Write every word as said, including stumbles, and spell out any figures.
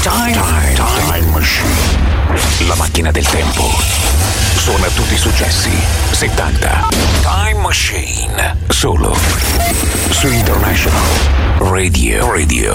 Time, time, time Machine. La macchina del tempo. Suona tutti i successi settanta. Time Machine. Solo su International Radio. Radio.